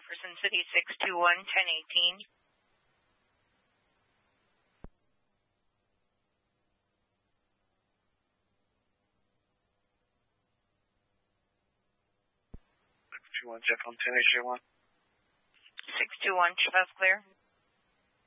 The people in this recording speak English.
Jefferson City 621-1018. 621 Jeff on 10-801. 621 Chev's clear.